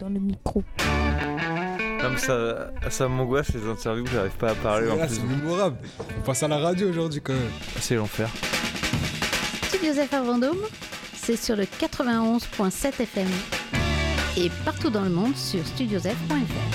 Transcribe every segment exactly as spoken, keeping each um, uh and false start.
dans le micro. Non mais ça, ça m'angoisse les interviews, j'arrive pas à parler c'est en là, plus. C'est mémorable. On passe à la radio aujourd'hui quand même. C'est l'enfer. Studio F à Vendôme, c'est sur le quatre-vingt-onze virgule sept F M et partout dans le monde sur studios f point f r.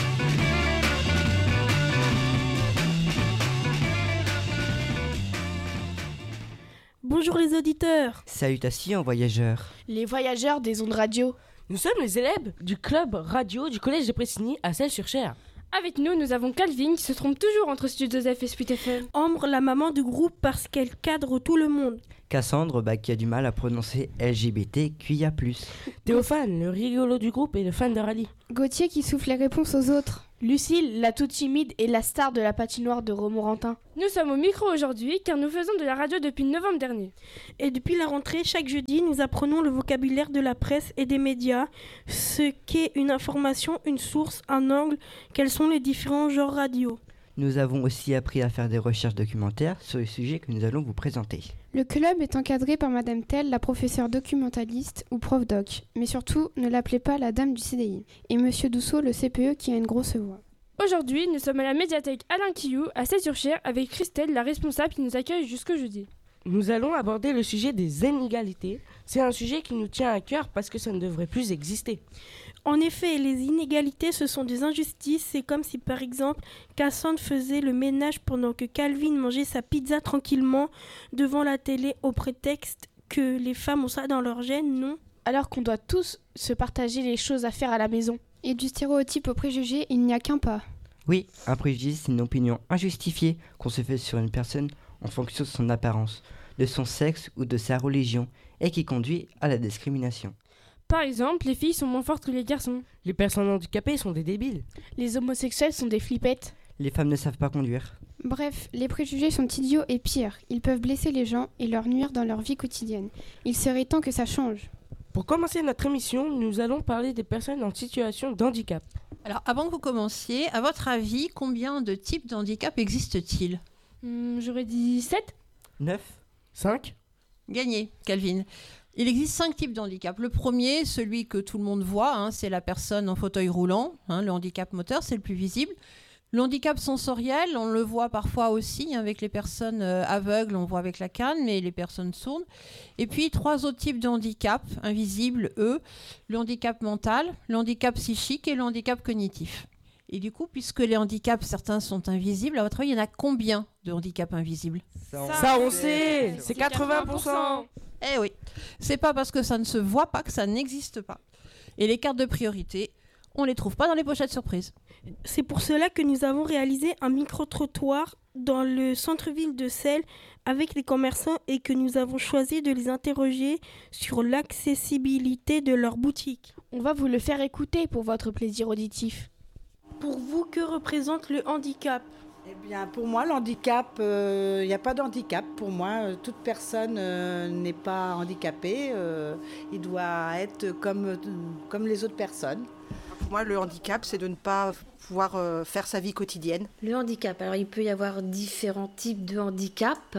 Bonjour les auditeurs. Salutations voyageurs. Les voyageurs des ondes radio. Nous sommes les élèves du club radio du collège de Pressigny à Celles-sur-Cher. Avec nous, nous avons Calvin qui se trompe toujours entre Studio F et Sput F M. Ambre, la maman du groupe parce qu'elle cadre tout le monde. Cassandre, bah, qui a du mal à prononcer L G B T Q I A plus. Théophane, le rigolo du groupe et le fan de rallye. Gauthier qui souffle les réponses aux autres. Lucille, la toute timide et la star de la patinoire de Romorantin. Nous sommes au micro aujourd'hui car nous faisons de la radio depuis novembre dernier. Et depuis la rentrée, chaque jeudi, nous apprenons le vocabulaire de la presse et des médias, ce qu'est une information, une source, un angle, quels sont les différents genres radio. Nous avons aussi appris à faire des recherches documentaires sur les sujets que nous allons vous présenter. Le club est encadré par Madame Tell, la professeure documentaliste ou prof doc. Mais surtout, ne l'appelez pas la dame du C D I. Et Monsieur Dousseau, le C P E qui a une grosse voix. Aujourd'hui, nous sommes à la médiathèque Alain Quillou à Celles-sur-Cher avec Christelle, la responsable qui nous accueille jusqu'au jeudi. Nous allons aborder le sujet des inégalités. C'est un sujet qui nous tient à cœur parce que ça ne devrait plus exister. En effet, les inégalités, ce sont des injustices. C'est comme si, par exemple, Cassandre faisait le ménage pendant que Calvin mangeait sa pizza tranquillement devant la télé au prétexte que les femmes ont ça dans leur gène, non ? Alors qu'on doit tous se partager les choses à faire à la maison. Et du stéréotype au préjugé, il n'y a qu'un pas. Oui, un préjugé, c'est une opinion injustifiée qu'on se fait sur une personne en fonction de son apparence, de son sexe ou de sa religion, et qui conduit à la discrimination. Par exemple, les filles sont moins fortes que les garçons. Les personnes handicapées sont des débiles. Les homosexuels sont des flippettes. Les femmes ne savent pas conduire. Bref, les préjugés sont idiots et pires. Ils peuvent blesser les gens et leur nuire dans leur vie quotidienne. Il serait temps que ça change. Pour commencer notre émission, nous allons parler des personnes en situation de handicap. Alors, avant que vous commenciez, à votre avis, combien de types de handicap existent-ils ? Hum, j'aurais dit sept. neuf. cinq. Gagné, Calvin. Il existe cinq types de handicap. Le premier, celui que tout le monde voit, hein, c'est la personne en fauteuil roulant. Hein, le handicap moteur, c'est le plus visible. Le handicap sensoriel, on le voit parfois aussi hein, avec les personnes euh, aveugles, on voit avec la canne, mais les personnes sourdes. Et puis, trois autres types de handicap, invisibles, eux. Le handicap mental, le handicap psychique et le handicap cognitif. Et du coup, puisque les handicaps, certains sont invisibles, à votre avis, il y en a combien de handicaps invisibles ? Ça, ça on sait, c'est quatre-vingts pour cent. Eh oui, c'est pas parce que ça ne se voit pas que ça n'existe pas. Et les cartes de priorité, on les trouve pas dans les pochettes surprises. C'est pour cela que nous avons réalisé un micro-trottoir dans le centre-ville de Celles avec les commerçants et que nous avons choisi de les interroger sur l'accessibilité de leur boutique. On va vous le faire écouter pour votre plaisir auditif. Pour vous, que représente le handicap ? Eh bien, pour moi, l'handicap, il euh, n'y a pas d'handicap. Pour moi, toute personne euh, n'est pas handicapée. Euh, il doit être comme, comme les autres personnes. Pour moi, le handicap, c'est de ne pas pouvoir euh, faire sa vie quotidienne. Le handicap, alors il peut y avoir différents types de handicap.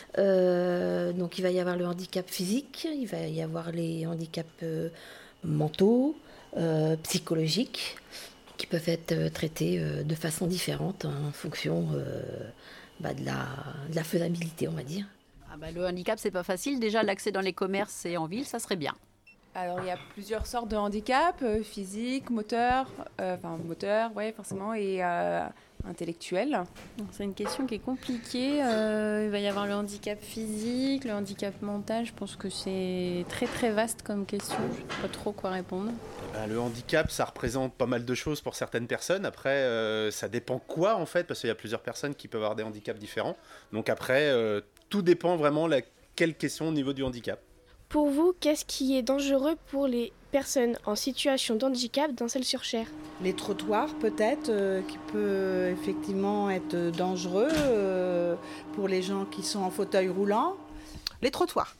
Euh, donc il va y avoir le handicap physique, il va y avoir les handicaps euh, mentaux, euh, psychologiques, qui peuvent être traités euh, de façon différente en fonction euh, bah, de, la, de la faisabilité, on va dire. Ah bah, le handicap, c'est pas facile. Déjà, l'accès dans les commerces et en ville, ça serait bien. Alors, il y a plusieurs sortes de handicap, euh, physique, moteur, euh, enfin moteur, ouais, forcément, et euh, intellectuel. C'est une question qui est compliquée. Euh, il va y avoir le handicap physique, le handicap mental. Je pense que c'est très très vaste comme question. Je ne sais pas trop quoi répondre. Ben, le handicap, ça représente pas mal de choses pour certaines personnes. Après, euh, ça dépend quoi en fait, parce qu'il y a plusieurs personnes qui peuvent avoir des handicaps différents. Donc après, euh, tout dépend vraiment de quelle question au niveau du handicap. Pour vous, qu'est-ce qui est dangereux pour les personnes en situation de handicap dans Celles-sur-Cher ? Les trottoirs peut-être, euh, qui peut effectivement être dangereux euh, pour les gens qui sont en fauteuil roulant. Les trottoirs.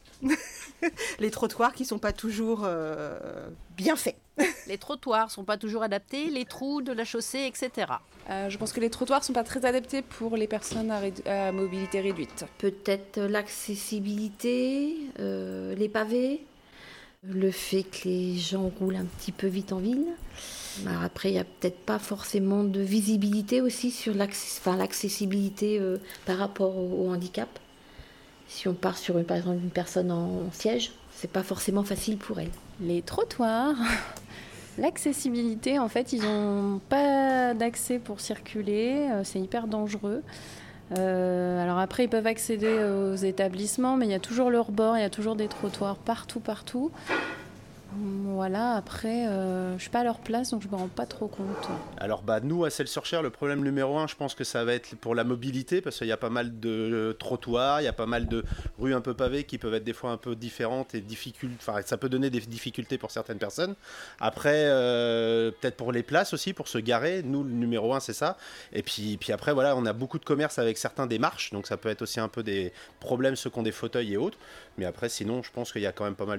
Les trottoirs qui ne sont pas toujours euh, bien faits. Les trottoirs ne sont pas toujours adaptés, les trous de la chaussée, et cetera. Euh, je pense que les trottoirs ne sont pas très adaptés pour les personnes à, rédu- à mobilité réduite. Peut-être l'accessibilité, euh, les pavés, le fait que les gens roulent un petit peu vite en ville. Alors après, il n'y a peut-être pas forcément de visibilité aussi sur l'access- enfin, l'accessibilité euh, par rapport au, au handicap. Si on part sur une, par exemple une personne en, en siège, c'est pas forcément facile pour elle. Les trottoirs, l'accessibilité, en fait, ils n'ont pas d'accès pour circuler, euh, c'est hyper dangereux. Euh, alors après, ils peuvent accéder aux établissements, mais il y a toujours le rebord, il y a toujours des trottoirs partout, partout. Voilà, après, euh, je ne suis pas à leur place, donc je ne me rends pas trop compte. Alors bah nous à Celles-sur-Cher, le problème numéro un, je pense que ça va être pour la mobilité, parce qu'il y a pas mal de euh, trottoirs, il y a pas mal de rues un peu pavées qui peuvent être des fois un peu différentes et difficiles, enfin ça peut donner des difficultés pour certaines personnes. Après euh, peut-être pour les places aussi, pour se garer, nous le numéro un c'est ça. Et puis, puis après voilà, on a beaucoup de commerces avec certains des marches, donc ça peut être aussi un peu des problèmes ceux qui ont des fauteuils et autres. Mais après sinon je pense qu'il y a quand même pas mal